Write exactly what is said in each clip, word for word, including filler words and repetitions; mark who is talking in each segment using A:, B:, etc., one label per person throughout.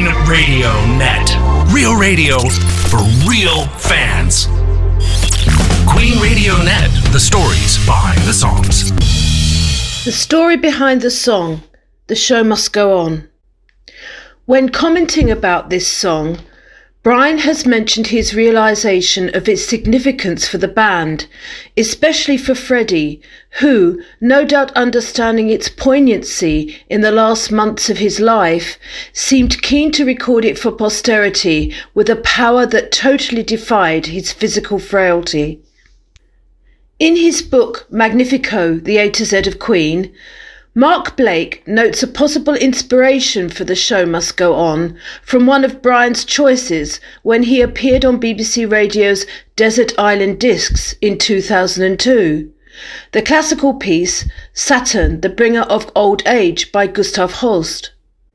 A: Queen Radio Net. Real radio for real fans. Queen Radio Net, the stories behind the songs.
B: The story behind the song, The Show Must Go On. When commenting about this song, Brian has mentioned his realisation of its significance for the band, especially for Freddie, who, no doubt understanding its poignancy in the last months of his life, seemed keen to record it for posterity with a power that totally defied his physical frailty. In his book Magnifico, The A to Z of Queen, Mark Blake notes a possible inspiration for The Show Must Go On from one of Brian's choices when he appeared on B B C Radio's Desert Island Discs in two thousand two. The classical piece Saturn, the Bringer of Old Age by Gustav Holst.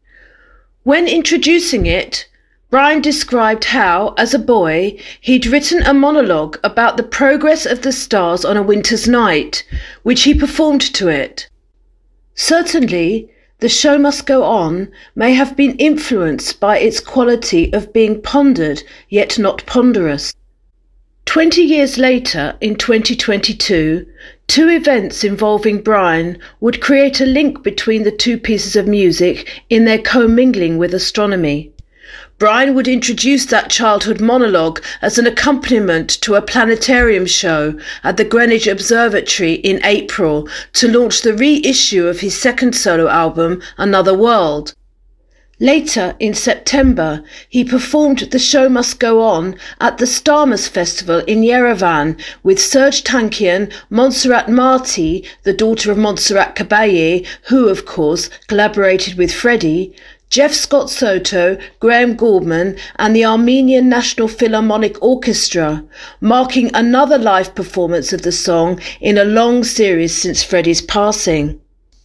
B: When introducing it, Brian described how, as a boy, he'd written a monologue about the progress of the stars on a winter's night, which he performed to it. Certainly, The Show Must Go On may have been influenced by its quality of being pondered yet not ponderous. Twenty years later, in twenty twenty-two, two events involving Brian would create a link between the two pieces of music in their commingling with astronomy. Brian would introduce that childhood monologue as an accompaniment to a planetarium show at the Greenwich Observatory in April to launch the reissue of his second solo album, Another World. Later, in September, he performed The Show Must Go On at the Starmus Festival in Yerevan with Serge Tankian, Montserrat Marti, the daughter of Montserrat Caballé, who, of course, collaborated with Freddie, Jeff Scott Soto, Graham Gouldman and the Armenian National Philharmonic Orchestra, marking another live performance of the song in a long series since Freddie's passing.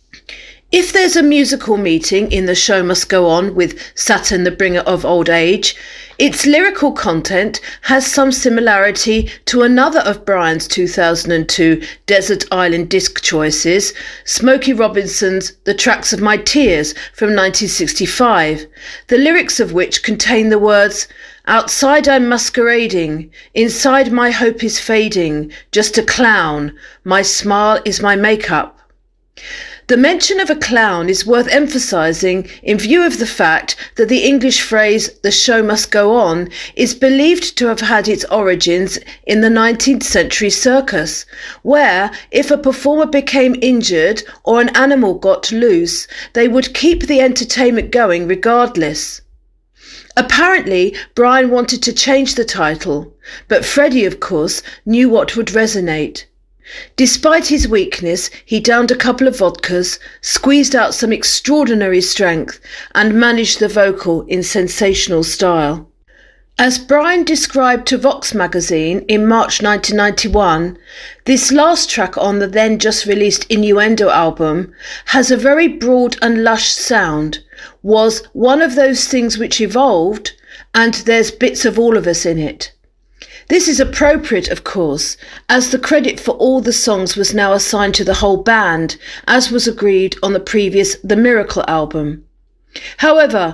B: If there's a musical meeting in The Show Must Go On with Saturn, the Bringer of Old Age, its lyrical content has some similarity to another of Brian's two thousand two Desert Island Disc choices, Smokey Robinson's The Tracks of My Tears from nineteen sixty-five, the lyrics of which contain the words, "Outside I'm masquerading, inside my hope is fading, just a clown, my smile is my makeup." The mention of a clown is worth emphasising in view of the fact that the English phrase "the show must go on" is believed to have had its origins in the nineteenth century circus, where if a performer became injured or an animal got loose, they would keep the entertainment going regardless. Apparently, Brian wanted to change the title, but Freddie, of course, knew what would resonate. Despite his weakness, he downed a couple of vodkas, squeezed out some extraordinary strength, and managed the vocal in sensational style. As Brian described to Vox magazine in March nineteen ninety-one, this last track on the then just released Innuendo album has a very broad and lush sound, was one of those things which evolved, and there's bits of all of us in it. This is appropriate, of course, as the credit for all the songs was now assigned to the whole band, as was agreed on the previous The Miracle album. However,